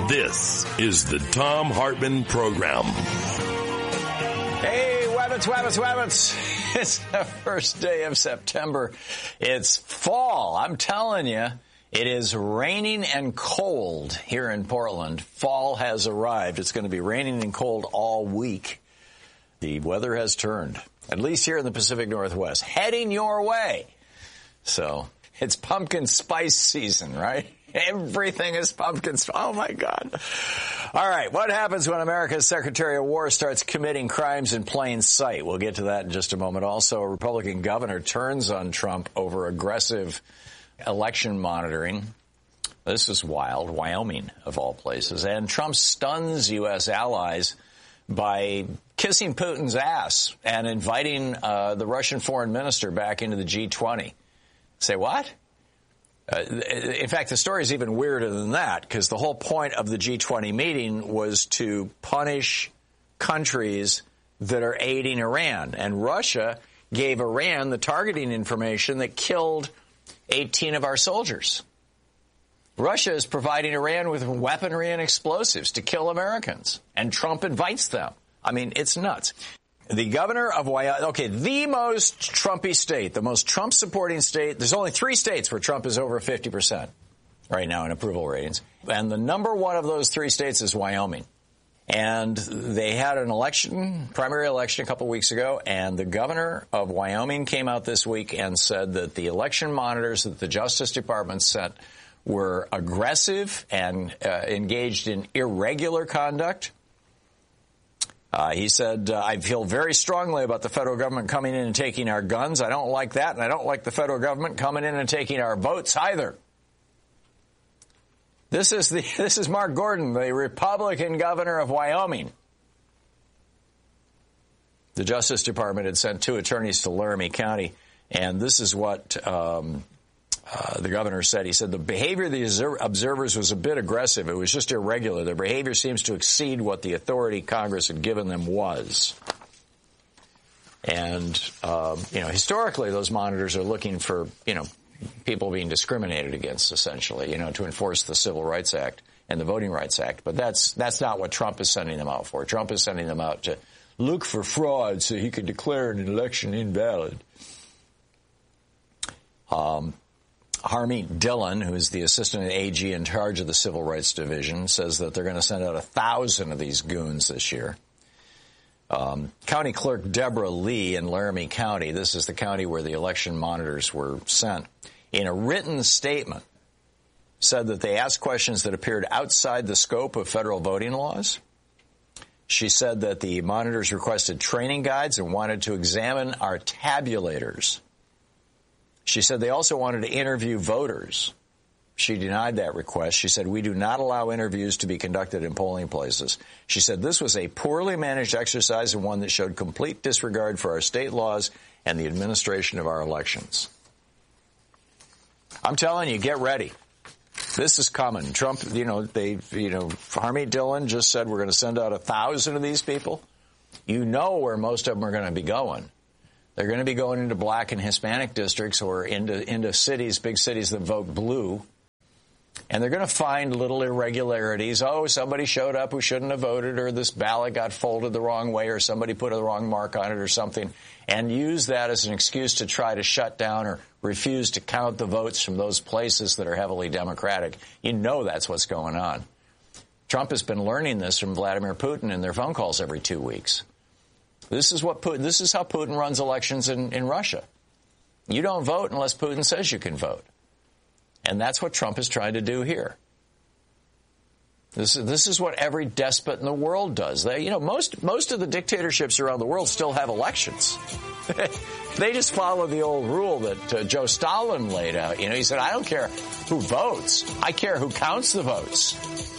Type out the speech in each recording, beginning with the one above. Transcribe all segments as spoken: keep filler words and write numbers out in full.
This is the Thom Hartmann Program. Hey, Wabbits, Wabbits, Wabbits. It's the first day of September. It's fall. I'm telling you, it is raining and cold here in Portland. Fall has arrived. It's going to be raining and cold all week. The weather has turned, at least here in the Pacific Northwest, heading your way. So it's pumpkin spice season, right? Everything is pumpkin spice. Oh, my God. All right. What happens when America's Secretary of War starts committing crimes in plain sight? We'll get to that in just a moment. Also, a Republican governor turns on Trump over aggressive election monitoring. This is wild. Wyoming, of all places. And Trump stuns U S allies by kissing Putin's ass and inviting uh, the Russian foreign minister back into the G twenty. Say what? Uh, in fact, the story is even weirder than that, because the whole point of the G twenty meeting was to punish countries that are aiding Iran. And Russia gave Iran the targeting information that killed eighteen of our soldiers. Russia is providing Iran with weaponry and explosives to kill Americans, and Trump invites them. I mean, it's nuts. The governor of Wyoming, okay, the most Trumpy state, the most Trump-supporting state. There's only three states where Trump is over fifty percent right now in approval ratings. And the number one of those three states is Wyoming. And they had an election, primary election a couple weeks ago, and the governor of Wyoming came out this week and said that the election monitors that the Justice Department sent were aggressive and uh, engaged in irregular conduct. Uh, he said, uh, I feel very strongly about the federal government coming in and taking our guns. I don't like that, and I don't like the federal government coming in and taking our votes either. This is the this is Mark Gordon, the Republican governor of Wyoming. The Justice Department had sent two attorneys to Laramie County, and this is what um, uh, the governor said. He said the behavior of the observers was a bit aggressive. It was just irregular. Their behavior seems to exceed what the authority Congress had given them was. And, um, you know, historically, those monitors are looking for, you know, people being discriminated against, essentially, you know, to enforce the Civil Rights Act and the Voting Rights Act. But that's that's not what Trump is sending them out for. Trump is sending them out to look for fraud so he could declare an election invalid. Um, Harmeet Dillon, who is the assistant A G in charge of the Civil Rights Division, says that they're going to send out a thousand of these goons this year. Um, County Clerk Deborah Lee in Laramie County, this is the county where the election monitors were sent, in a written statement said that they asked questions that appeared outside the scope of federal voting laws. She said that the monitors requested training guides and wanted to examine our tabulators. She said they also wanted to interview voters. She denied that request. She said, we do not allow interviews to be conducted in polling places. She said this was a poorly managed exercise and one that showed complete disregard for our state laws and the administration of our elections. I'm telling you, get ready. This is coming. Trump, you know, they, you know, Harmeet Dillon just said we're going to send out a thousand of these people. You know where most of them are going to be going. They're going to be going into black and Hispanic districts or into, into cities, big cities that vote blue. And they're going to find little irregularities. Oh, somebody showed up who shouldn't have voted, or this ballot got folded the wrong way, or somebody put a wrong mark on it or something, and use that as an excuse to try to shut down or refuse to count the votes from those places that are heavily Democratic. You know that's what's going on. Trump has been learning this from Vladimir Putin in their phone calls every two weeks. This is what Putin, this is how Putin runs elections in, in Russia. You don't vote unless Putin says you can vote. And that's what Trump is trying to do here. This, this is what every despot in the world does. They, you know, most, most of the dictatorships around the world still have elections. They just follow the old rule that uh, Joe Stalin laid out. You know, he said, I don't care who votes. I care who counts the votes.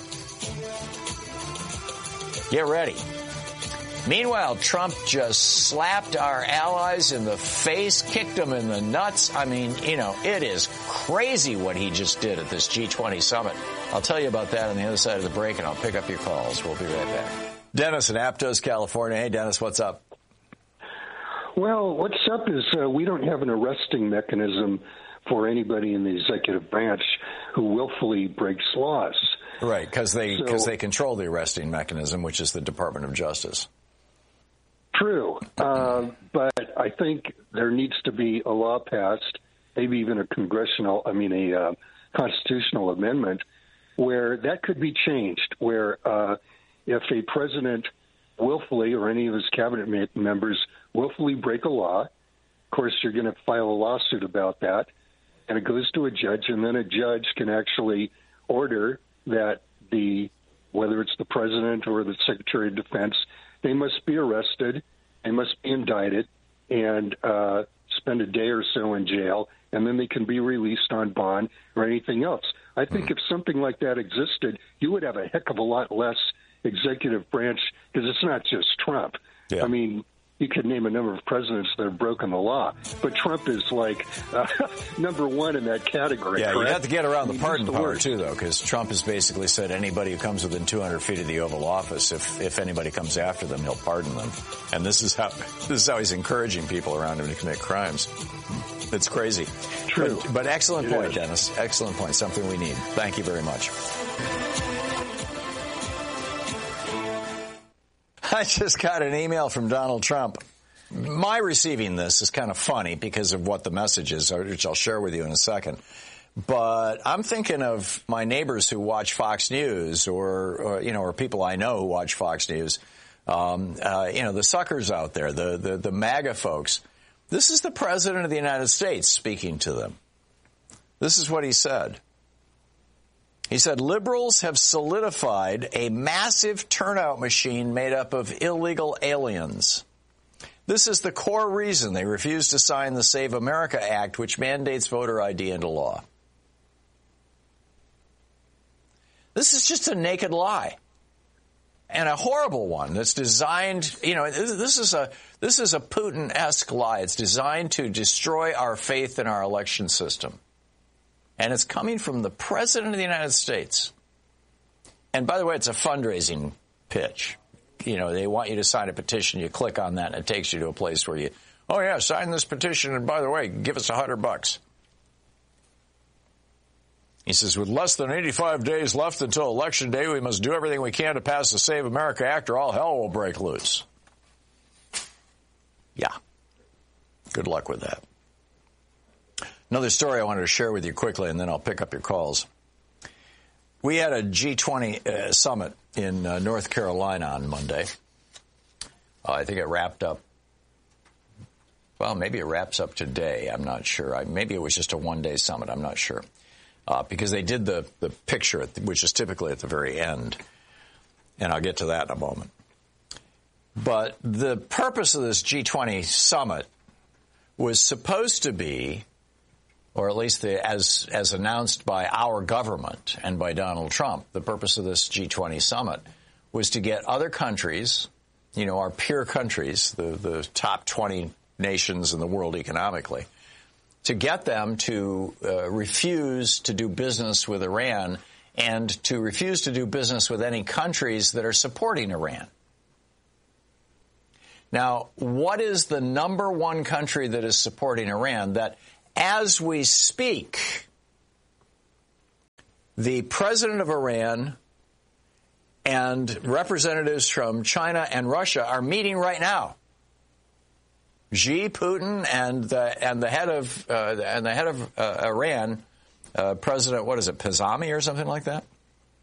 Get ready. Meanwhile, Trump just slapped our allies in the face, kicked them in the nuts. I mean, you know, it is crazy what he just did at this G twenty summit. I'll tell you about that on the other side of the break, and I'll pick up your calls. We'll be right back. Dennis in Aptos, California. Hey, Dennis, what's up? Well, what's up is uh, we don't have an arresting mechanism for anybody in the executive branch who willfully breaks laws. Right, because they because so, they control the arresting mechanism, which is the Department of Justice. True, uh, but I think there needs to be a law passed, maybe even a congressional, I mean a uh, constitutional amendment, where that could be changed, where uh, if a president willfully or any of his cabinet members willfully break a law, of course you're going to file a lawsuit about that, and it goes to a judge, and then a judge can actually order that the, whether it's the president or the Secretary of Defense, they must be arrested, they must be indicted, and uh, spend a day or so in jail, and then they can be released on bond or anything else. I think mm. if something like that existed, you would have a heck of a lot less executive branch, because it's not just Trump. Yeah. I mean, you could name a number of presidents that have broken the law, but Trump is like uh, number one in that category. Yeah, correct? You have to get around the pardon the power, word. too, though, because Trump has basically said anybody who comes within two hundred feet of the Oval Office, if if anybody comes after them, he'll pardon them. And this is how this is how he's encouraging people around him to commit crimes. It's crazy. True. But, but excellent it point, is. Dennis. Excellent point. Something we need. Thank you very much. I just got an email from Donald Trump. My receiving this is kind of funny because of what the message is, which I'll share with you in a second. But I'm thinking of my neighbors who watch Fox News, or, or you know, or people I know who watch Fox News. Um, uh, you know, the suckers out there, the, the the MAGA folks. This is the President of the United States speaking to them. This is what he said. He said, liberals have solidified a massive turnout machine made up of illegal aliens. This is the core reason they refused to sign the Save America Act, which mandates voter I D into law. This is just a naked lie, and a horrible one that's designed, you know, this is a this is a Putin-esque lie. It's designed to destroy our faith in our election system. And it's coming from the President of the United States. And by the way, it's a fundraising pitch. You know, they want you to sign a petition. You click on that, and it takes you to a place where you, oh, yeah, sign this petition, and by the way, give us a hundred bucks. He says, with less than eighty-five days left until Election Day, we must do everything we can to pass the Save America Act, or all hell will break loose. Yeah. Good luck with that. Another story I wanted to share with you quickly, and then I'll pick up your calls. We had a G twenty uh, summit in uh, North Carolina on Monday. Uh, I think it wrapped up. Well, maybe it wraps up today. I'm not sure. I, maybe it was just a one-day summit. I'm not sure. Uh, because they did the, the picture, at the, which is typically at the very end. And I'll get to that in a moment. But the purpose of this G twenty summit was supposed to be, or at least the, as as announced by our government and by Donald Trump, the purpose of this G twenty summit was to get other countries, you know, our peer countries, the, the top twenty nations in the world economically, to get them to uh, refuse to do business with Iran and to refuse to do business with any countries that are supporting Iran. Now, what is the number one country that is supporting Iran that, as we speak, the president of Iran and representatives from China and Russia are meeting right now? Xi, Putin, and the and the head of uh, and the head of uh, Iran, uh, President, what is it, Pazami or something like that?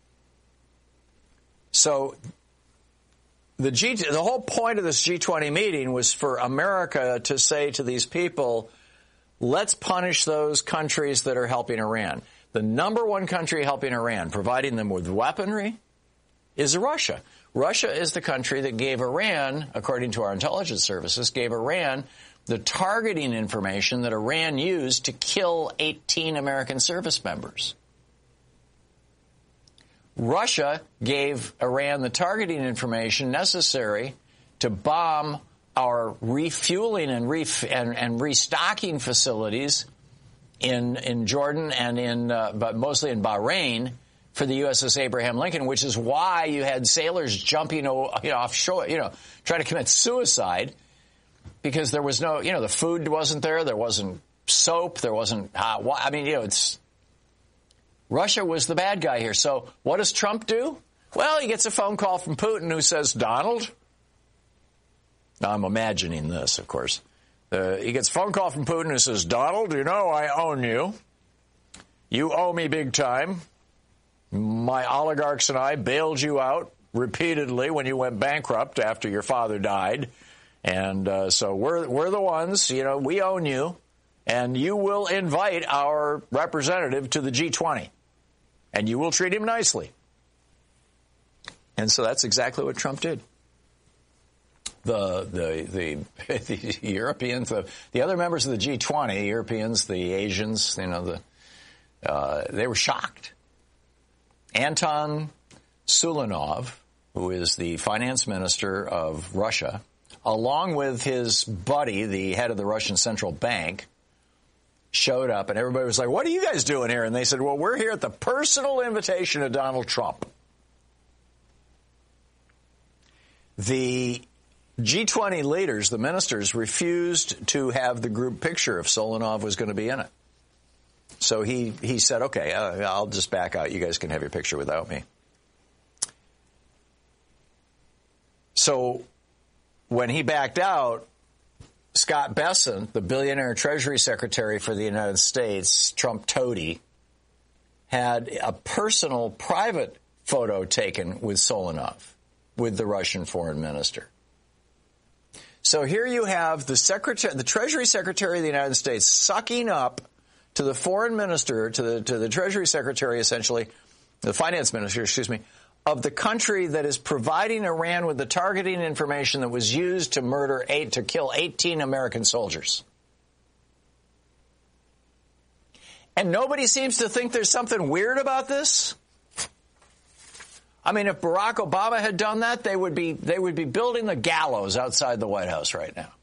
So the G the whole point of this G twenty meeting was for America to say to these people, let's punish those countries that are helping Iran. The number one country helping Iran, providing them with weaponry, is Russia. Russia is the country that gave Iran, according to our intelligence services, gave Iran the targeting information that Iran used to kill eighteen American service members. Russia gave Iran the targeting information necessary to bomb our refueling and, ref- and, and restocking facilities in in Jordan and in, uh, but mostly in Bahrain, for the U S S Abraham Lincoln, which is why you had sailors jumping, you know, offshore, you know, trying to commit suicide, because there was no, you know, the food wasn't there, there wasn't soap. There wasn't hot water. I mean, you know, it's Russia was the bad guy here. So what does Trump do? Well, he gets a phone call from Putin who says, Donald. Now, I'm imagining this, of course. Uh, he gets a phone call from Putin who says, Donald, you know I own you. You owe me big time. My oligarchs and I bailed you out repeatedly when you went bankrupt after your father died. And uh, so we're we're the ones, you know, we own you. And you will invite our representative to the G twenty. And you will treat him nicely. And so that's exactly what Trump did. The the the, the Europeans, the, the other members of the G twenty, Europeans, the Asians, you know, the uh, they were shocked. Anton Sulanov, who is the finance minister of Russia, along with his buddy, the head of the Russian Central Bank, showed up, and everybody was like, what are you guys doing here? And they said, well, we're here at the personal invitation of Donald Trump. The G twenty leaders, the ministers, refused to have the group picture if Sulanov was going to be in it. So he, he said, okay, uh, I'll just back out. You guys can have your picture without me. So when he backed out, Scott Bessent, the billionaire Treasury Secretary for the United States, Trump toady, had a personal, private photo taken with Sulanov, with the Russian foreign minister. So here you have the secretary, the Treasury Secretary of the United States sucking up to the foreign minister, to the to the Treasury Secretary, essentially, the finance minister, excuse me, of the country that is providing Iran with the targeting information that was used to murder eight, to kill eighteen American soldiers. And nobody seems to think there's something weird about this. I mean, if Barack Obama had done that, they would be they would be building the gallows outside the White House right now.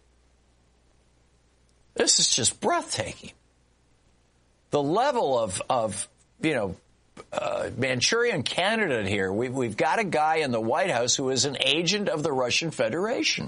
This is just breathtaking. The level of, of you know, uh, Manchurian candidate here. We've, we've got a guy in the White House who is an agent of the Russian Federation.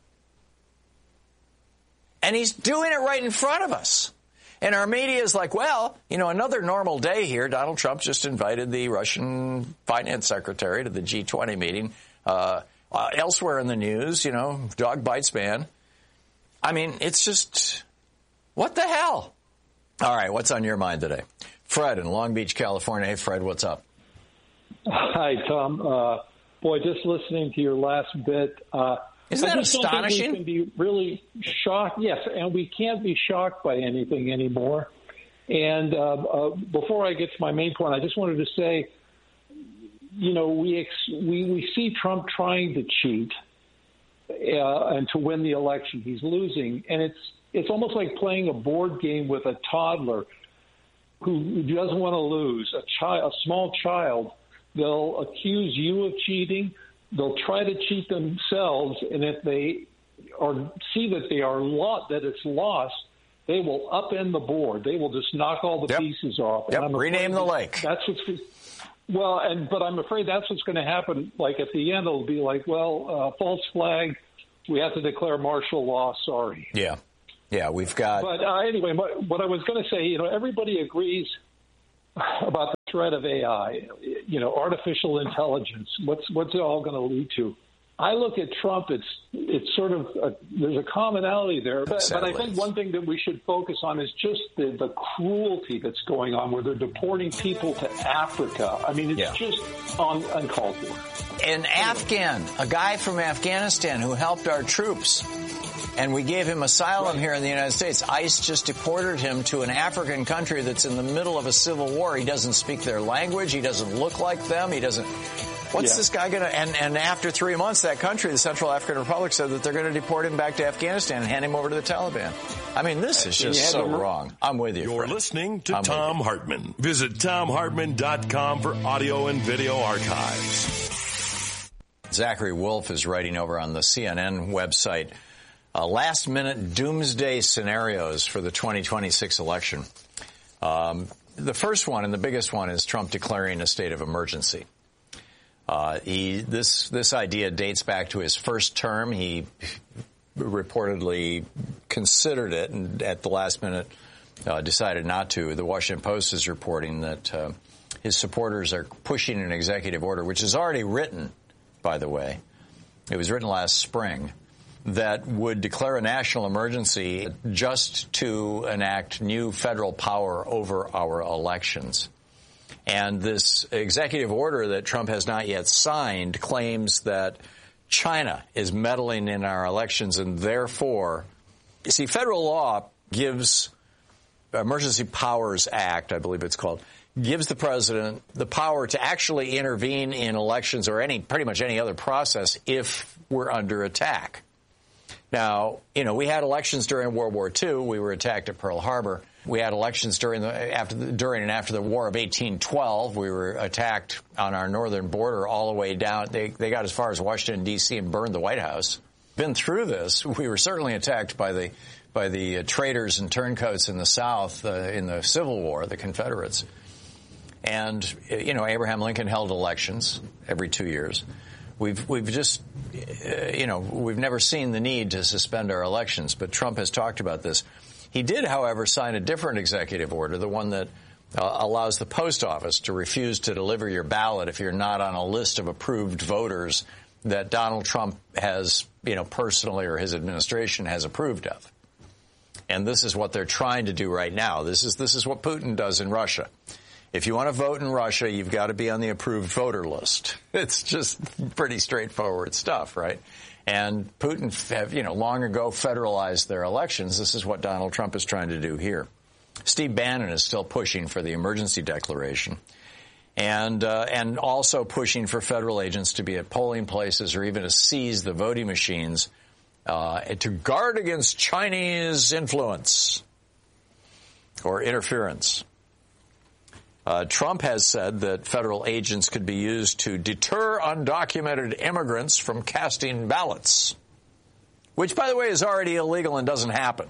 And he's doing it right in front of us. And our media is like, well, you know, another normal day here. Donald Trump just invited the Russian finance secretary to the G twenty meeting. Uh, uh, elsewhere in the news, you know, dog bites man. I mean, it's just, what the hell? All right, what's on your mind today? Fred in Long Beach, California. Hey, Fred, what's up? Hi, Tom. Uh, boy, just listening to your last bit. Uh, Isn't that I just astonishing? Don't think we can be really shocked. Yes, and we can't be shocked by anything anymore. And uh, uh, before I get to my main point, I just wanted to say, you know, we ex- we, we see Trump trying to cheat uh, and to win the election. He's losing, and it's it's almost like playing a board game with a toddler who, who doesn't want to lose. A child, a small child, they'll accuse you of cheating. They'll try to cheat themselves, and if they are see that they are lot that it's lost, they will upend the board. They will just knock all the yep. pieces off. Yep. And I'm rename the lake. That's what's well, and but I'm afraid that's what's going to happen. Like at the end, it'll be like, well, uh, false flag. We have to declare martial law. Sorry. Yeah, yeah, we've got. But uh, anyway, what, what I was going to say, you know, everybody agrees about the threat of A I, you know, artificial intelligence. What's what's it all going to lead to? I look at Trump. It's it's sort of a, there's a commonality there, but, but I think one thing that we should focus on is just the, the cruelty that's going on, where they're deporting people to Africa. I mean, it's yeah. just un, uncalled for. An Afghan, a guy from Afghanistan who helped our troops, and we gave him asylum here in the United States. ICE just deported him to an African country that's in the middle of a civil war. He doesn't speak their language. He doesn't look like them. He doesn't. What's yeah. this guy going to, and, and after three months, that country, the Central African Republic, said that they're going to deport him back to Afghanistan and hand him over to the Taliban. I mean, this is just so wrong. I'm with you. You're friend. listening to I'm Tom Hartman. Visit tom hartman dot com for audio and video archives. Zachary Wolf is writing over on the C N N website, uh, last-minute doomsday scenarios for the twenty twenty-six election. Um, the first one and the biggest one is Trump declaring a state of emergency. Uh, he, this, this idea dates back to his first term. He reportedly considered it and at the last minute uh, decided not to. The Washington Post is reporting that uh, his supporters are pushing an executive order, which is already written, by the way. It was written last spring, that would declare a national emergency just to enact new federal power over our elections. And this executive order that Trump has not yet signed claims that China is meddling in our elections, and therefore, you see, federal law gives, Emergency Powers Act, I believe it's called, gives the president the power to actually intervene in elections or any, pretty much any other process if we're under attack. Now, you know, we had elections during World War Two. We were attacked at Pearl Harbor. We had elections during the after the, during and after the War of eighteen twelve. We were attacked on our northern border all the way down. They they got as far as Washington D C and burned the White House. Been through this. We were certainly attacked by the by the uh, traitors and turncoats in the South uh, in the Civil War, the Confederates. And you know, Abraham Lincoln held elections every two years. We've we've just, uh, you know, we've never seen the need to suspend our elections, but Trump has talked about this. He did, however, sign a different executive order, the one that uh, allows the post office to refuse to deliver your ballot if you're not on a list of approved voters that Donald Trump has, you know, personally or his administration has approved of. And this is what they're trying to do right now. This is this is what Putin does in Russia. If you want to vote in Russia, you've got to be on the approved voter list. It's just pretty straightforward stuff, right? And Putin have, you know, long ago federalized their elections. This is what Donald Trump is trying to do here. Steve Bannon is still pushing for the emergency declaration and uh, and also pushing for federal agents to be at polling places or even to seize the voting machines uh, to guard against Chinese influence or interference. Uh, Trump has said that federal agents could be used to deter undocumented immigrants from casting ballots, which, by the way, is already illegal and doesn't happen.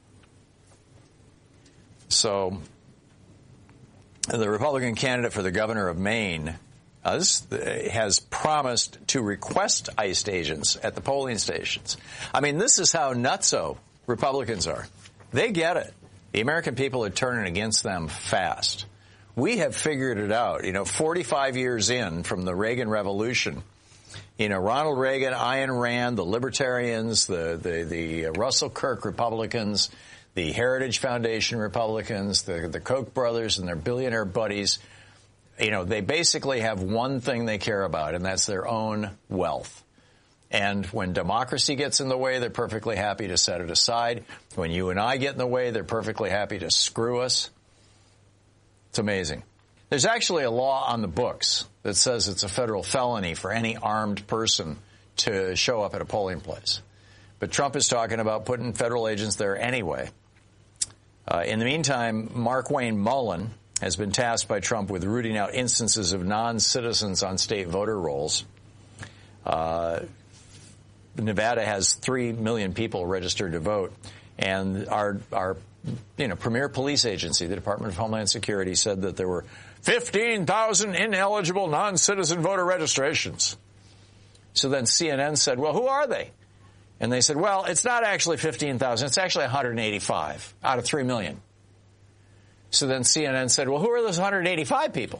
So the Republican candidate for the governor of Maine uh, this, uh, has promised to request ICE agents at the polling stations. I mean, this is how nutso Republicans are. They get it. The American people are turning against them fast. We have figured it out. You know, forty-five years in from the Reagan Revolution, you know, Ronald Reagan, Ayn Rand, the Libertarians, the, the, the Russell Kirk Republicans, the Heritage Foundation Republicans, the, the Koch brothers and their billionaire buddies, you know, they basically have one thing they care about, and that's their own wealth. And when democracy gets in the way, they're perfectly happy to set it aside. When you and I get in the way, they're perfectly happy to screw us. It's amazing. There's actually a law on the books that says it's a federal felony for any armed person to show up at a polling place. But Trump is talking about putting federal agents there anyway. Uh, in the meantime, Mark Wayne Mullen has been tasked by Trump with rooting out instances of non-citizens on state voter rolls. Uh, Nevada has three million people registered to vote, and our our you know premier police agency, the Department of Homeland Security, said that there were fifteen thousand ineligible non-citizen voter registrations. So then C N N said, well, who are they? And they said, well, it's not actually fifteen thousand. It's actually one hundred eighty-five out of three million. So then C N N said, well, who are those one hundred eighty-five people?